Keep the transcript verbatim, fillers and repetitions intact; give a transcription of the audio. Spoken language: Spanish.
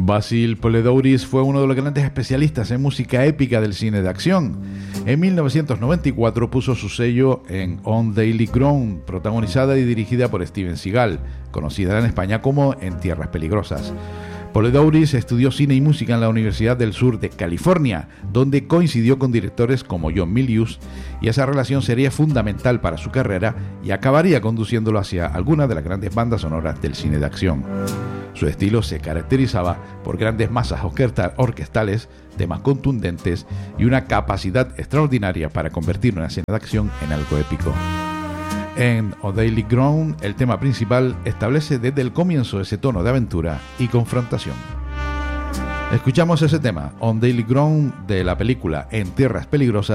Basil Poledouris fue uno de los grandes especialistas en música épica del cine de acción. En mil novecientos noventa y cuatro puso su sello en On Daily Ground, protagonizada y dirigida por Steven Seagal, conocida en España como En Tierras Peligrosas. Poledouris estudió cine y música en la Universidad del Sur de California, donde coincidió con directores como John Milius, y esa relación sería fundamental para su carrera y acabaría conduciéndolo hacia algunas de las grandes bandas sonoras del cine de acción. Su estilo se caracterizaba por grandes masas orquestales, temas contundentes y una capacidad extraordinaria para convertir una escena de acción en algo épico. En On Daily Ground, el tema principal establece desde el comienzo ese tono de aventura y confrontación. Escuchamos ese tema, On Daily Ground, de la película En Tierras Peligrosas,